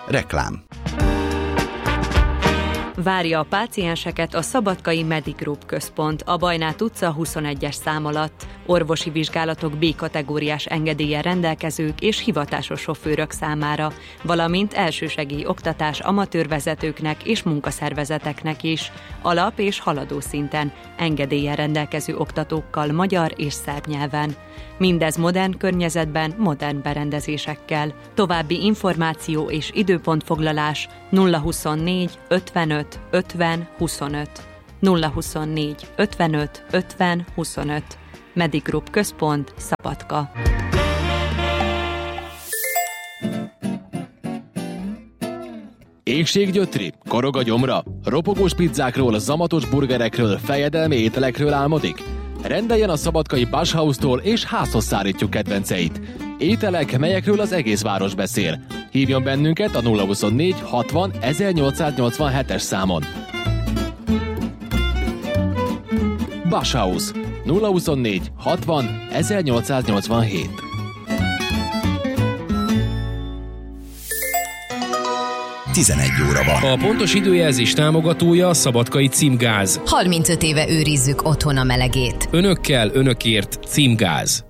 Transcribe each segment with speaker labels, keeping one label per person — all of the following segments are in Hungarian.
Speaker 1: Reklám.
Speaker 2: Várja a pácienseket a Szabadkai Medigroup központ a Bajnát utca 21-es szám alatt. Orvosi vizsgálatok B-kategóriás engedéllyel rendelkezők és hivatásos sofőrök számára, valamint elsősegély oktatás amatőrvezetőknek és munkaszervezeteknek is, alap- és haladó szinten, engedéllyel rendelkező oktatókkal magyar és szerb nyelven. Mindez modern környezetben, modern berendezésekkel. További információ és időpontfoglalás 024 55 50 25. 024 55 50 25. Medigroup központ, Szabadka.
Speaker 3: Éhséggyötri, korog a gyomra, ropogós pizzákról, zamatos burgerekről, fejedelmi ételekről álmodik? Rendeljen a szabadkai Bashhaus-tól és házhoz szállítjuk kedvenceit. Ételek, melyekről az egész város beszél. Hívjon bennünket a 024 60 1887-es számon. Bashhaus 024 60 1887.
Speaker 1: Óra van.
Speaker 4: A pontos időjelzés támogatója a Szabadkai Címgáz.
Speaker 5: 35 éve őrizzük otthon a melegét.
Speaker 4: Önökkel, önökért Címgáz.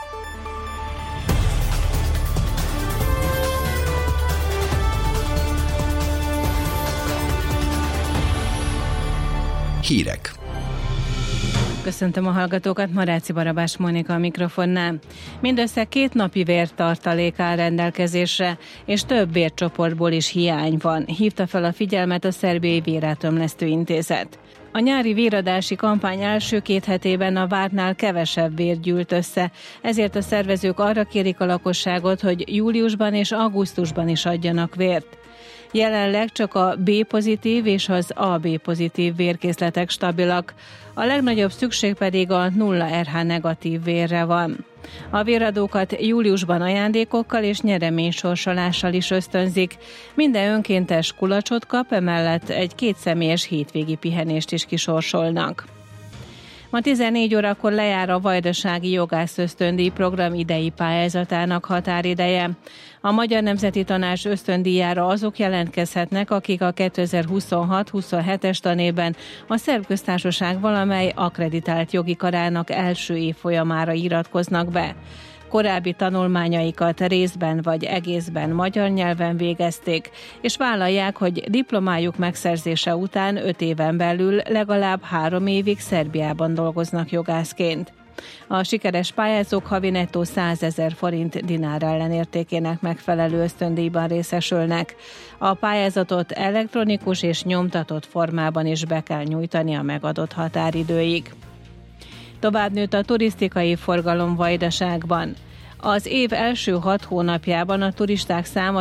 Speaker 1: Hírek.
Speaker 6: Köszöntöm a hallgatókat, Maráci Barabás Mónika a mikrofonnál. Mindössze 2 napi vértartalék áll rendelkezésre, és több vércsoportból is hiány van, hívta fel a figyelmet a Szerbiai Vérátömlesztő Intézet. A nyári véradási kampány első 2 hetében a vártnál kevesebb vér gyűlt össze, ezért a szervezők arra kérik a lakosságot, hogy júliusban és augusztusban is adjanak vért. Jelenleg csak a B-pozitív és az AB-pozitív vérkészletek stabilak, a legnagyobb szükség pedig a 0 RH negatív vérre van. A véradókat júliusban ajándékokkal és nyereménysorsolással is ösztönzik. Minden önkéntes kulacsot kap, emellett egy 2 személyes hétvégi pihenést is kisorsolnak. Ma 14 órakor lejár a Vajdasági Jogász Ösztöndíj program idei pályázatának határideje. A Magyar Nemzeti Tanács ösztöndíjára azok jelentkezhetnek, akik a 2026-27-es tanévben a Szerb Köztársaság valamely akkreditált jogi karának első évfolyamára iratkoznak be. Korábbi tanulmányaikat részben vagy egészben magyar nyelven végezték, és vállalják, hogy diplomájuk megszerzése után 5 éven belül legalább 3 évig Szerbiában dolgoznak jogászként. A sikeres pályázók havi nettó 100 000 forint dinár ellenértékének megfelelő ösztöndíjban részesülnek. A pályázatot elektronikus és nyomtatott formában is be kell nyújtani a megadott határidőig. Tovább nőtt a turisztikai forgalom Vajdaságban. Az év első 6 hónapjában a turisták száma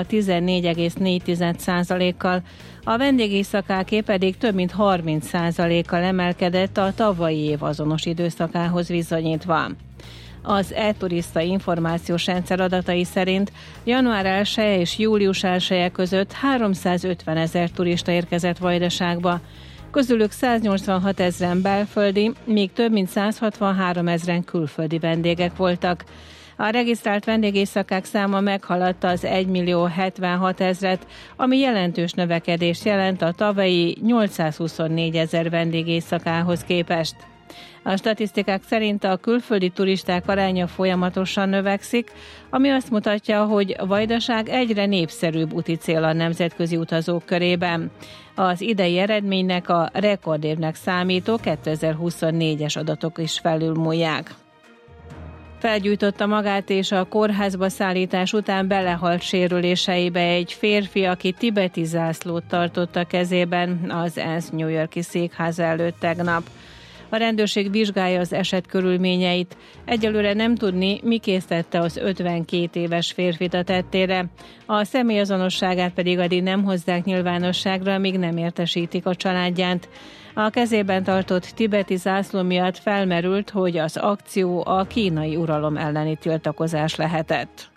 Speaker 6: 14,4%-kal, a vendégészakáké pedig több mint 30%-kal emelkedett a tavalyi év azonos időszakához viszonyítva. Az e-turista információs rendszer adatai szerint január 1 és július 1 között 350 000 turista érkezett Vajdaságba, közülük 186 000 belföldi, míg több mint 163 000 külföldi vendégek voltak. A regisztrált vendégészakák száma meghaladta az 1.076.000-et, ami jelentős növekedést jelent a tavalyi 824 000 vendégészakához képest. A statisztikák szerint a külföldi turisták aránya folyamatosan növekszik, ami azt mutatja, hogy Vajdaság egyre népszerűbb úti cél a nemzetközi utazók körében. Az idei eredménynek a rekordévnek számító 2024-es adatok is felülmúlják. Felgyújtotta magát és a kórházba szállítás után belehalt sérüléseibe egy férfi, aki tibeti zászlót tartott a kezében az ENSZ New York-i székháza előtt tegnap. A rendőrség vizsgálja az eset körülményeit. Egyelőre nem tudni, mi késztette az 52 éves férfit a tettére. A személyazonosságát pedig addig nem hozzák nyilvánosságra, míg nem értesítik a családját. A kezében tartott tibeti zászló miatt felmerült, hogy az akció a kínai uralom elleni tiltakozás lehetett.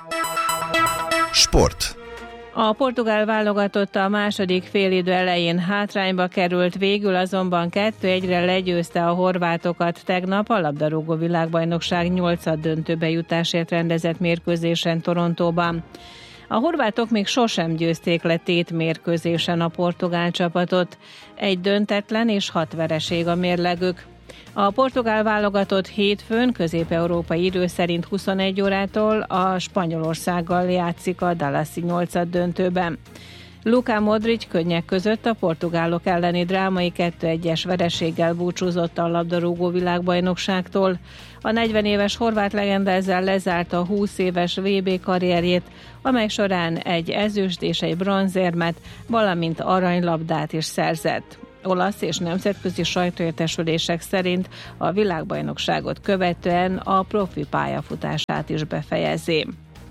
Speaker 1: Sport.
Speaker 6: A portugál válogatott a második félidő elején hátrányba került, végül azonban 2-1-re legyőzte a horvátokat tegnap a labdarúgó világbajnokság 8. döntőbe jutásért rendezett mérkőzésen Torontóban. A horvátok még sosem győzték le tétmérkőzésen a portugál csapatot. 1 döntetlen és 6 vereség a mérlegük. A portugál válogatott hétfőn közép-európai idő szerint 21 órától a Spanyolországgal játszik a Dallasi 8-ad döntőben. Luka Modric könnyek között a portugálok elleni drámai 2-1-es vereséggel búcsúzott a labdarúgó világbajnokságtól. A 40 éves horvát legenda ezzel lezárta a 20 éves VB karrierjét, amely során egy ezüst és egy bronzérmet, valamint aranylabdát is szerzett. Olasz és nemzetközi sajtóértesülések szerint a világbajnokságot követően a profi pályafutását is befejezi.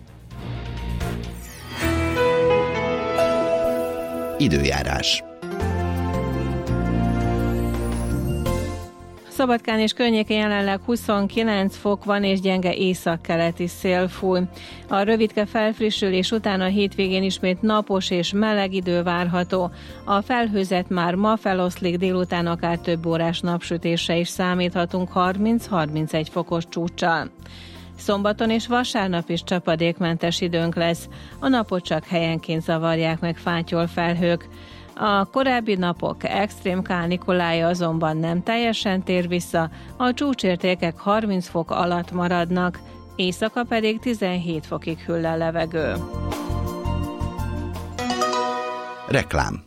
Speaker 1: Időjárás.
Speaker 6: Szabadkán és környékén jelenleg 29 fok van, és gyenge északkeleti szél fúj. A rövidke felfrissülés után a hétvégén ismét napos és meleg idő várható. A felhőzet már ma feloszlik, délután akár több órás napsütésre is számíthatunk 30-31 fokos csúccsal. Szombaton és vasárnap is csapadékmentes időnk lesz. A napot csak helyenként zavarják meg fátyol felhők. A korábbi napok extrém kánikulája azonban nem teljesen tér vissza, a csúcsértékek 30 fok alatt maradnak, éjszaka pedig 17 fokig hűl a levegő.
Speaker 1: Reklám.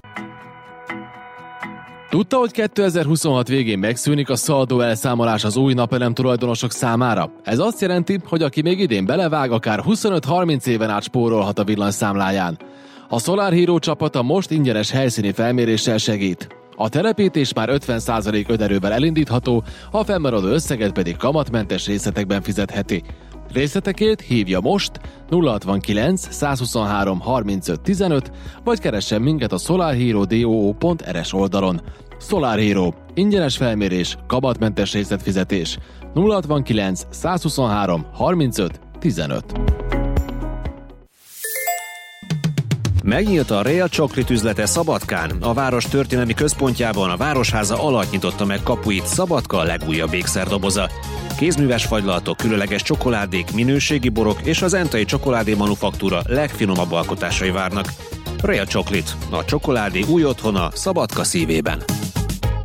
Speaker 3: Tudta, hogy 2026 végén megszűnik a szaldó elszámolás az új napelem tulajdonosok számára? Ez azt jelenti, hogy aki még idén belevág, akár 25-30 éven át spórolhat a villanyszámláján. A Solar Hero csapata most ingyenes helyszíni felméréssel segít. A telepítés már 50% önerővel elindítható, a fennmaradó összeget pedig kamatmentes részletekben fizetheti. Részletekért hívja most 069 123 35 15, vagy keressen minket a solarhero.do.rs oldalon. Solar Hero. Ingyenes felmérés, kamatmentes részletfizetés. 069 123 35 15.
Speaker 7: Megnyílt a Real Chocolate üzlete Szabadkán. A város történelmi központjában a Városháza alatt nyitotta meg kapuit Szabadka legújabb ékszerdoboza. Kézműves fagylalatok, különleges csokoládék, minőségi borok és az Entai Csokoládé Manufaktúra legfinomabb alkotásai várnak. Real Chocolate, a csokoládé új otthona Szabadka szívében.